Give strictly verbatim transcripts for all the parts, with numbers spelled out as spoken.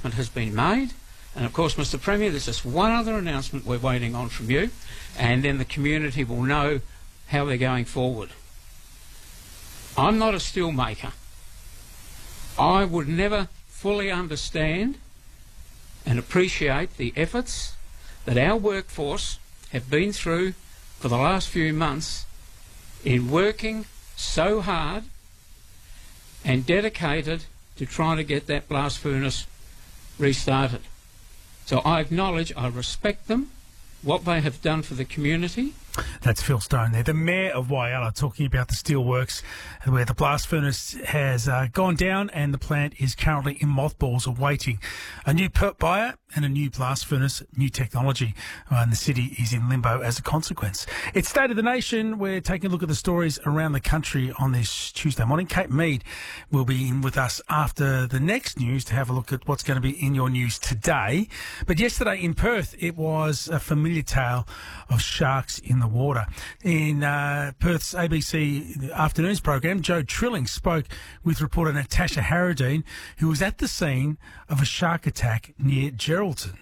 announcement has been made. And of course, Mister Premier, there's just one other announcement we're waiting on from you, and then the community will know how they're going forward. I'm not a steel maker. I would never fully understand and appreciate the efforts that our workforce have been through for the last few months in working so hard and dedicated to trying to get that blast furnace restarted. So I acknowledge, I respect them, what they have done for the community. That's Phil Stone there, the Mayor of Whyalla, talking about the steelworks where the blast furnace has uh, gone down and the plant is currently in mothballs awaiting a new pert buyer and a new blast furnace, new technology. Uh, and the city is in limbo as a consequence. It's State of the Nation. We're taking a look at the stories around the country on this Tuesday morning. Kate Mead will be in with us after the next news to have a look at what's going to be in your news today. But yesterday in Perth, it was a familiar tale of sharks in the water. In uh, Perth's A B C Afternoons program, Joe Trilling spoke with reporter Natasha Harradine, who was at the scene of a shark attack near Geraldton.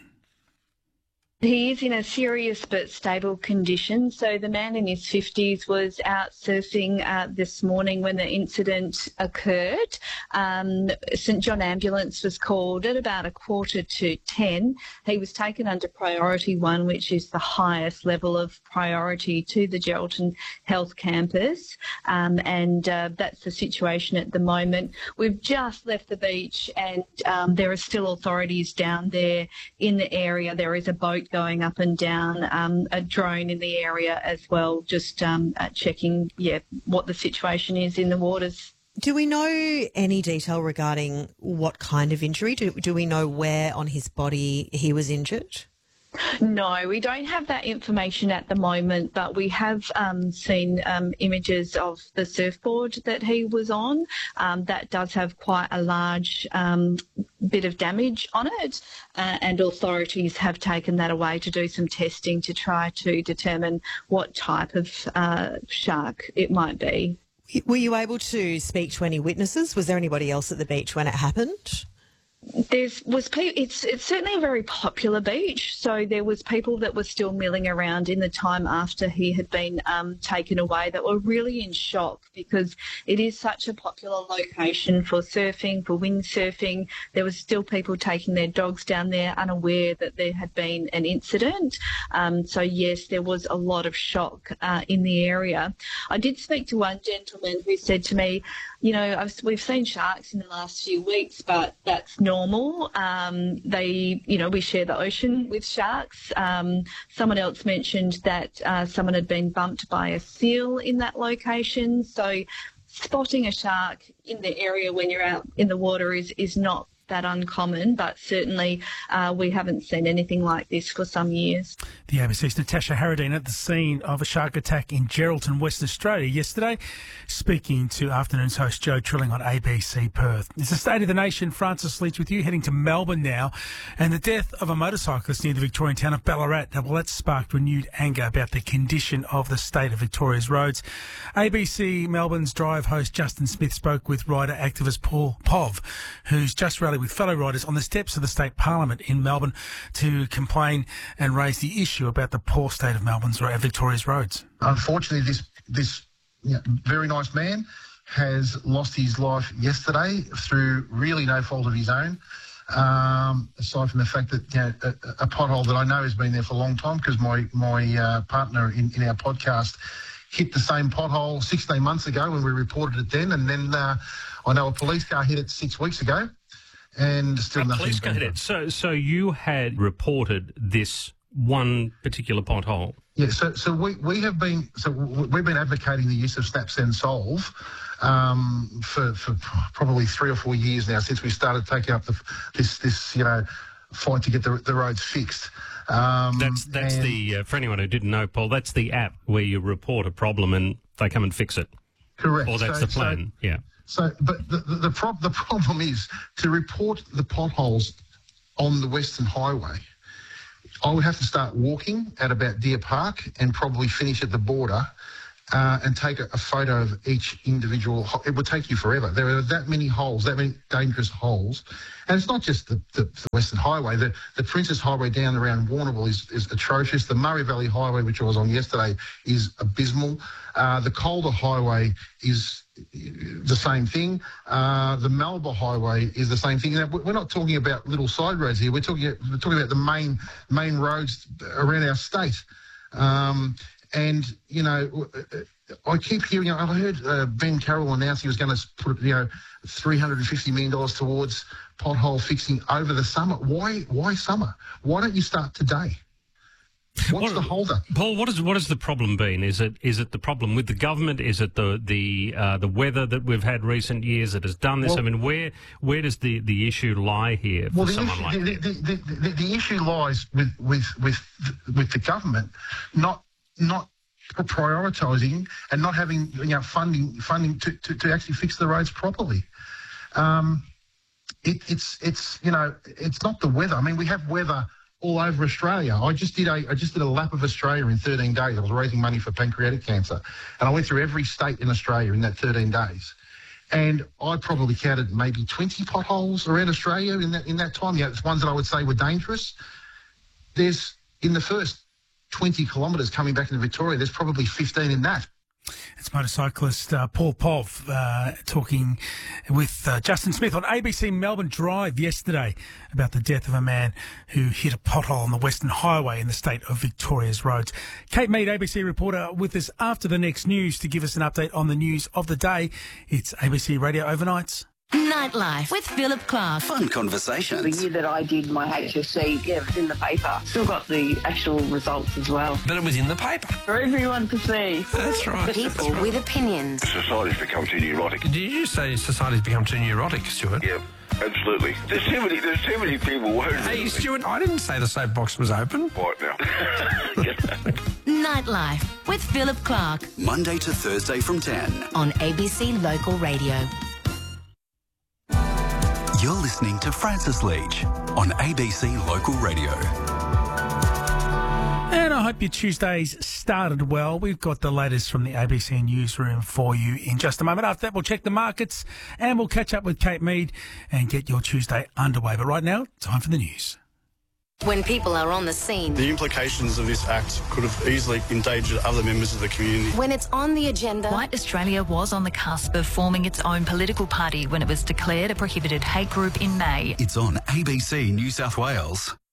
He is in a serious but stable condition. So the man in his fifties was out surfing uh, this morning when the incident occurred. Um, St John Ambulance was called at about a quarter to ten. He was taken under priority one, which is the highest level of priority to the Geraldton Health Campus. Um, and uh, that's the situation at the moment. We've just left the beach and um, there are still authorities down there in the area. There is a boat going up and down, um, a drone in the area as well, just um, uh, checking yeah, what the situation is in the waters. Do we know any detail regarding what kind of injury? Do, do we know where on his body he was injured? No, we don't have that information at the moment, but we have um, seen um, images of the surfboard that he was on. Um, that does have quite a large um, bit of damage on it, uh, and authorities have taken that away to do some testing to try to determine what type of uh, shark it might be. Were you able to speak to any witnesses? Was there anybody else at the beach when it happened? There's was it's it's certainly a very popular beach, so there was people that were still milling around in the time after he had been um, taken away that were really in shock because it is such a popular location for surfing, for windsurfing. There was still people taking their dogs down there unaware that there had been an incident. Um, so yes, there was a lot of shock uh, in the area. I did speak to one gentleman who said to me, you know, I've, we've seen sharks in the last few weeks, but that's normal. Um, they, you know, we share the ocean with sharks. Um, someone else mentioned that uh, someone had been bumped by a seal in that location. So spotting a shark in the area when you're out in the water is, is not that uncommon, but certainly uh, we haven't seen anything like this for some years. The A B C's Natasha Harradine at the scene of a shark attack in Geraldton, West Australia yesterday, speaking to Afternoons host Joe Trilling on A B C Perth. It's the State of the Nation. Francis Leach with you, heading to Melbourne now. And the death of a motorcyclist near the Victorian town of Ballarat. Now, well, that sparked renewed anger about the condition of the state of Victoria's roads. A B C Melbourne's Drive host Justin Smith spoke with rider activist Paul Pov, who's just rallied with fellow riders on the steps of the State Parliament in Melbourne to complain and raise the issue about the poor state of Melbourne's uh, Victoria's roads. Unfortunately, this this you know, very nice man has lost his life yesterday through really no fault of his own. Um, aside from the fact that you know, a, a pothole that I know has been there for a long time, because my my uh, partner in, in our podcast hit the same pothole sixteen months ago when we reported it then, and then uh, I know a police car hit it six weeks ago. And still a nothing. Police car hit it. So, so you had reported this one particular pothole. Yeah. So, so we, we have been so we've been advocating the use of Snap Send Solve um, for for probably three or four years now, since we started taking up the, this this you know fight to get the the roads fixed. Um, that's that's the uh, for anyone who didn't know, Paul. That's the app where you report a problem and they come and fix it. Correct. Or that's so, the plan. So, yeah. So, but the the, the, prob- the problem is to report the potholes on the Western Highway. I would have to start walking at about Deer Park and probably finish at the border uh, and take a, a photo of each individual. Ho- it would take you forever. There are that many holes, that many dangerous holes. And it's not just the, the, the Western Highway. The, the Princess Highway down around Warrnambool is, is atrocious. The Murray Valley Highway, which I was on yesterday, is abysmal. Uh, the Calder Highway is the same thing. Uh, the Melba Highway is the same thing. Now, we're not talking about little side roads here. We're talking, we're talking about the main main roads around our state. Um, and, you know, I keep hearing, I heard uh, Ben Carroll announce he was going to put, you know, three hundred fifty million dollars towards pothole fixing over the summer. Why Why summer? Why don't you start today? What's what, the holder? Paul, what is what has the problem been? Is it is it the problem with the government? Is it the the uh, the weather that we've had recent years that has done this? Well, I mean, where where does the, the issue lie here for well, the someone issue, like the, that? the, the, the, the issue lies with with with with the government not not prioritising and not having, you know, funding funding to, to, to actually fix the roads properly. Um, it, it's it's you know it's not the weather. I mean, we have weather all over Australia. I just did a I just did a lap of Australia in thirteen days. I was raising money for pancreatic cancer, and I went through every state in Australia in that thirteen days. And I probably counted maybe twenty potholes around Australia in that in that time. Yeah, it's ones that I would say were dangerous. There's in the first twenty kilometres coming back into Victoria, there's probably fifteen in that. It's motorcyclist uh, Paul Pov uh, talking with uh, Justin Smith on A B C Melbourne Drive yesterday about the death of a man who hit a pothole on the Western Highway in the state of Victoria's roads. Kate Mead, A B C reporter, with us after the next news to give us an update on the news of the day. It's A B C Radio Overnights. Nightlife with Philip Clark. Fun conversations. The year that I did my H S C, yeah, it was in the paper. Still got the actual results as well. But it was in the paper. For everyone to see. That's right. People That's right. with opinions. Society's become too neurotic. Did you say society's become too neurotic, Stuart? Yeah, absolutely. There's too many, there's too many people worried. Hey, Stuart, I didn't say the soapbox was open. Right now. Nightlife with Philip Clark Monday to Thursday from ten. on A B C Local Radio. You're listening to Francis Leach on A B C Local Radio. And I hope your Tuesdays started well. We've got the latest from the A B C newsroom for you in just a moment. After that, we'll check the markets and we'll catch up with Kate Mead and get your Tuesday underway. But right now, time for the news. When people are on the scene. The implications of this act could have easily endangered other members of the community. When it's on the agenda. White Australia was on the cusp of forming its own political party when it was declared a prohibited hate group in May. It's on A B C New South Wales.